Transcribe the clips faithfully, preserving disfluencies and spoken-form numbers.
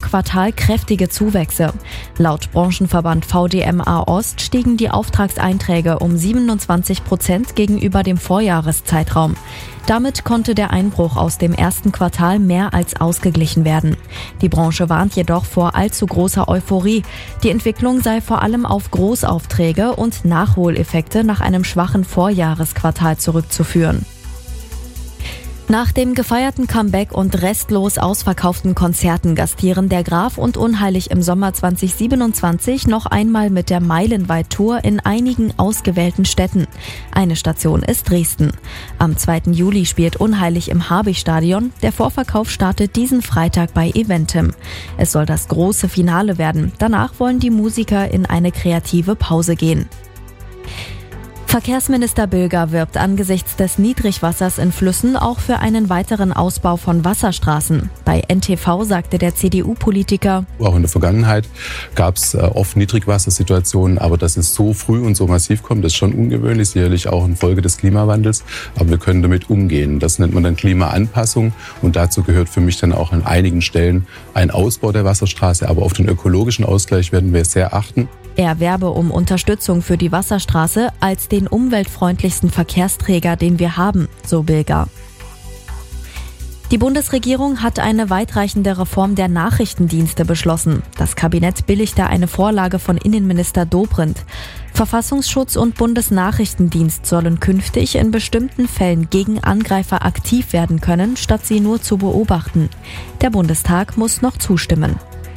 Quartal kräftige Zuwächse. Laut Branchenverband V D M A Ost stiegen die Auftragseinträge um siebenundzwanzig Prozent gegenüber dem Vorjahreszeitraum. Damit konnte der Einbruch aus dem ersten Quartal mehr als ausgeglichen werden. Die Branche warnt jedoch vor allzu großer Euphorie. Die Entwicklung sei vor allem auf Großaufträge und Nachholeffekte nach einem schwachen Vorjahresquartal zurückzuführen. Nach dem gefeierten Comeback und restlos ausverkauften Konzerten gastieren der Graf und Unheilig im Sommer zwanzig siebenundzwanzig noch einmal mit der Meilenweit-Tour in einigen ausgewählten Städten. Eine Station ist Dresden. Am zweiten Juli spielt Unheilig im Habicht-Stadion. Der Vorverkauf startet diesen Freitag bei Eventim. Es soll das große Finale werden. Danach wollen die Musiker in eine kreative Pause gehen. Verkehrsminister Bilger wirbt angesichts des Niedrigwassers in Flüssen auch für einen weiteren Ausbau von Wasserstraßen. Bei N T V sagte der C D U-Politiker: Auch in der Vergangenheit gab es oft Niedrigwassersituationen, aber dass es so früh und so massiv kommt, ist schon ungewöhnlich, sicherlich auch in Folge des Klimawandels. Aber wir können damit umgehen. Das nennt man dann Klimaanpassung und dazu gehört für mich dann auch an einigen Stellen ein Ausbau der Wasserstraße. Aber auf den ökologischen Ausgleich werden wir sehr achten. Er werbe um Unterstützung für die Wasserstraße als den umweltfreundlichsten Verkehrsträger, den wir haben, so Bilger. Die Bundesregierung hat eine weitreichende Reform der Nachrichtendienste beschlossen. Das Kabinett billigte eine Vorlage von Innenminister Dobrindt. Verfassungsschutz und Bundesnachrichtendienst sollen künftig in bestimmten Fällen gegen Angreifer aktiv werden können, statt sie nur zu beobachten. Der Bundestag muss noch zustimmen.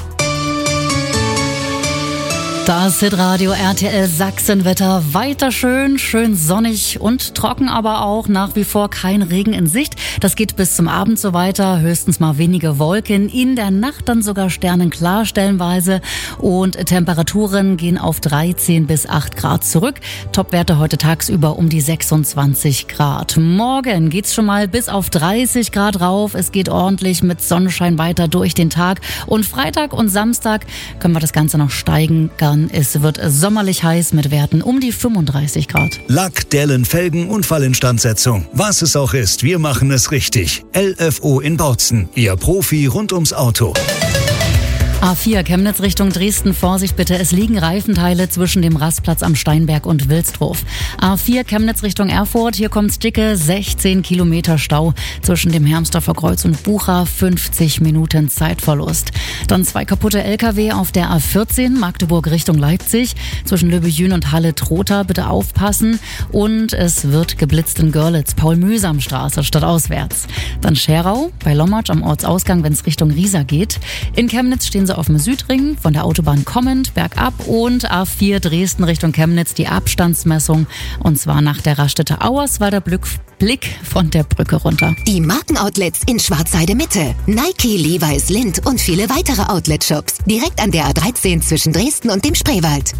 Das Hitradio R T L Sachsenwetter, weiter schön, schön sonnig und trocken, aber auch nach wie vor kein Regen in Sicht. Das geht bis zum Abend so weiter, höchstens mal wenige Wolken, in der Nacht dann sogar sternenklar stellenweise und Temperaturen gehen auf dreizehn bis acht Grad zurück. Topwerte heute tagsüber um die sechsundzwanzig Grad. Morgen geht's schon mal bis auf dreißig Grad rauf, es geht ordentlich mit Sonnenschein weiter durch den Tag und Freitag und Samstag können wir das Ganze noch steigen. Es wird sommerlich heiß mit Werten um die fünfunddreißig Grad. Lack, Dellen, Felgen, Unfallinstandsetzung. Was es auch ist, wir machen es richtig. L F O in Bautzen, Ihr Profi rund ums Auto. A vier Chemnitz Richtung Dresden, Vorsicht bitte, es liegen Reifenteile zwischen dem Rastplatz am Steinberg und Wilsdruf. A vier Chemnitz Richtung Erfurt, hier kommt's dicke sechzehn Kilometer Stau zwischen dem Hermsdorfer Kreuz und Bucha, fünfzig Minuten Zeitverlust. Dann zwei kaputte L K W auf der A vierzehn, Magdeburg Richtung Leipzig, zwischen Löbejün und Halle-Trotha, bitte aufpassen. Und es wird geblitzt in Görlitz, Paul-Mühsam-Straße statt auswärts. Dann Scherau, bei Lommatsch am Ortsausgang, wenn es Richtung Riesa geht. In Chemnitz stehen sie auf dem Südring, von der Autobahn kommend, bergab und A vier Dresden Richtung Chemnitz, die Abstandsmessung und zwar nach der Raststätte Auerswalder Blick von der Brücke runter. Die Markenoutlets in Schwarzheide Mitte, Nike, Levi's, Lindt und viele weitere Outlet-Shops direkt an der A dreizehn zwischen Dresden und dem Spreewald.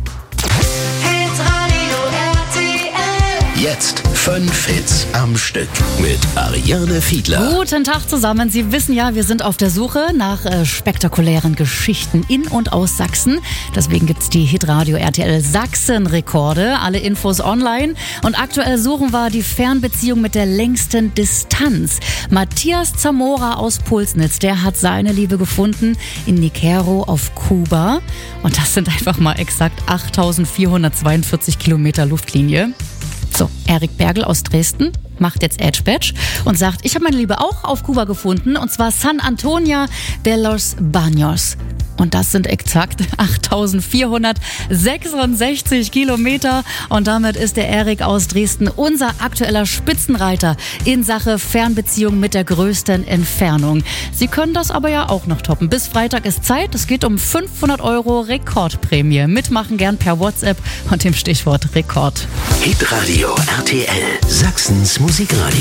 Jetzt fünf Hits am Stück mit Ariane Fiedler. Guten Tag zusammen. Sie wissen ja, wir sind auf der Suche nach äh, spektakulären Geschichten in und aus Sachsen. Deswegen gibt's die Hitradio R T L Sachsen-Rekorde. Alle Infos online. Und aktuell suchen wir die Fernbeziehung mit der längsten Distanz. Matthias Zamora aus Pulsnitz, der hat seine Liebe gefunden in Niquero auf Kuba. Und das sind einfach mal exakt achttausendvierhundertzweiundvierzig Kilometer Luftlinie. So, Erik Bergel aus Dresden macht jetzt Edge Badge und sagt, ich habe meine Liebe auch auf Kuba gefunden und zwar San Antonio de los Baños. Und das sind exakt achttausendvierhundertsechsundsechzig Kilometer. Und damit ist der Erik aus Dresden unser aktueller Spitzenreiter in Sache Fernbeziehung mit der größten Entfernung. Sie können das aber ja auch noch toppen. Bis Freitag ist Zeit. Es geht um fünfhundert Euro Rekordprämie. Mitmachen gern per WhatsApp und dem Stichwort Rekord. Hitradio R T L, Sachsens Musikradio.